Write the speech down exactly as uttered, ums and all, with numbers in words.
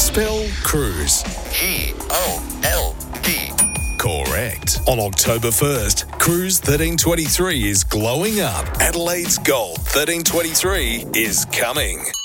Spell cruise. G O L D. Correct. On October first, Cruise thirteen twenty-three is glowing up. Adelaide's Gold thirteen twenty-three is coming.